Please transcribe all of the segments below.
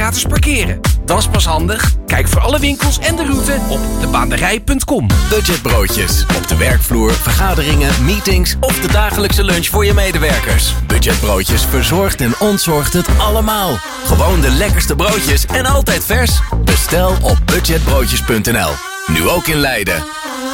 gratis parkeren. Dat is pas handig. Kijk voor alle winkels en de route op debaanderij.com. Budgetbroodjes. Op de werkvloer, vergaderingen, meetings of de dagelijkse lunch voor je medewerkers. Budgetbroodjes verzorgt en ontzorgt het allemaal. Gewoon de lekkerste broodjes en altijd vers. Bestel op budgetbroodjes.nl. Nu ook in Leiden.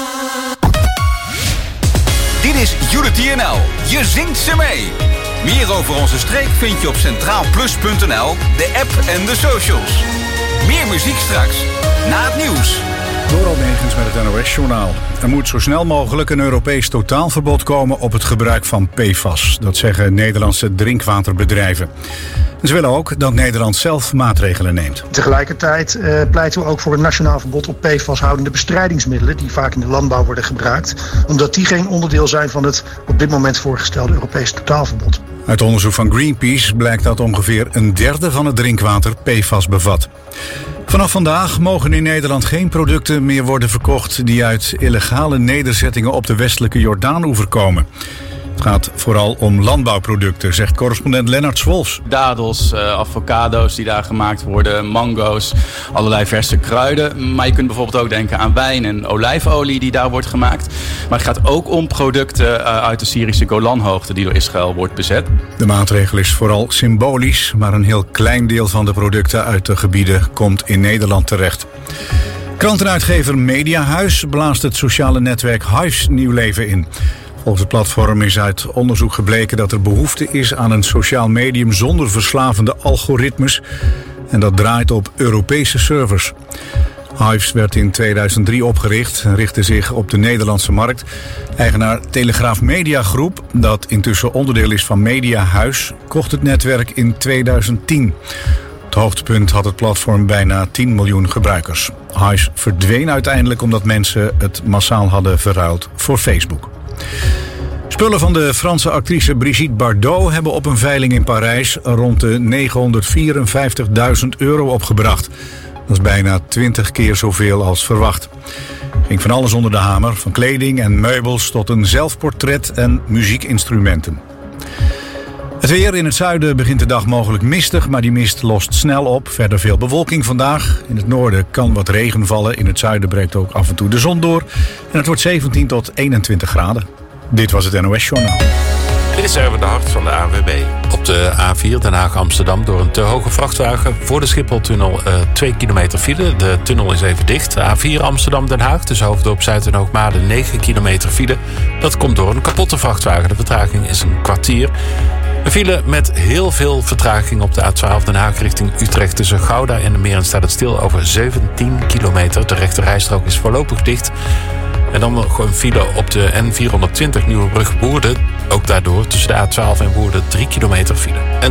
Dit is Unity NL. Je zingt ze mee. Meer over onze streek vind je op centraalplus.nl, de app en de socials. Meer muziek straks, na het nieuws. Doral Negens met het NOS-journaal. Er moet zo snel mogelijk een Europees totaalverbod komen op het gebruik van PFAS. Dat zeggen Nederlandse drinkwaterbedrijven. Ze willen ook dat Nederland zelf maatregelen neemt. Tegelijkertijd pleiten we ook voor een nationaal verbod op PFAS-houdende bestrijdingsmiddelen die vaak in de landbouw worden gebruikt, omdat die geen onderdeel zijn van het op dit moment voorgestelde Europees totaalverbod. Uit onderzoek van Greenpeace blijkt dat ongeveer een derde van het drinkwater PFAS bevat. Vanaf vandaag mogen in Nederland geen producten meer worden verkocht die uit illegale nederzettingen op de westelijke Jordaanoever komen. Het gaat vooral om landbouwproducten, zegt correspondent Lennart Swolfs. Dadels, avocado's die daar gemaakt worden, mango's, allerlei verse kruiden. Maar je kunt bijvoorbeeld ook denken aan wijn en olijfolie die daar wordt gemaakt. Maar het gaat ook om producten uit de Syrische Golanhoogte die door Israël wordt bezet. De maatregel is vooral symbolisch, maar een heel klein deel van de producten uit de gebieden komt in Nederland terecht. Krantenuitgever Mediahuis blaast het sociale netwerk Hives nieuw leven in. Volgens het platform is uit onderzoek gebleken dat er behoefte is aan een sociaal medium zonder verslavende algoritmes. En dat draait op Europese servers. Hives werd in 2003 opgericht en richtte zich op de Nederlandse markt. Eigenaar Telegraaf Media Groep, dat intussen onderdeel is van Mediahuis, kocht het netwerk in 2010. Het hoogtepunt had het platform bijna 10 miljoen gebruikers. Hives verdween uiteindelijk omdat mensen het massaal hadden verruild voor Facebook. Spullen van de Franse actrice Brigitte Bardot hebben op een veiling in Parijs rond de €954.000 opgebracht. Dat is bijna 20 keer zoveel als verwacht. Ging van alles onder de hamer, van kleding en meubels tot een zelfportret en muziekinstrumenten. Het weer in het zuiden begint de dag mogelijk mistig, maar die mist lost snel op. Verder veel bewolking vandaag. In het noorden kan wat regen vallen. In het zuiden breekt ook af en toe de zon door. En het wordt 17 tot 21 graden. Dit was het NOS Journaal. Dit is Erwin de Hart van de ANWB. Op de A4 Den Haag-Amsterdam door een te hoge vrachtwagen voor de Schipholtunnel 2 kilometer file. De tunnel is even dicht. A4 Amsterdam-Den Haag tussen Hoofddorp Zuid en Hoogmade 9 kilometer file. Dat komt door een kapotte vrachtwagen. De vertraging is een kwartier. Een file met heel veel vertraging op de A12 Den Haag richting Utrecht. Tussen Gouda en de Meren staat het stil over 17 kilometer. De rechterrijstrook is voorlopig dicht. En dan nog een file op de N420 Nieuwebrug-Woerden. Ook daardoor tussen de A12 en Woerden 3 kilometer file.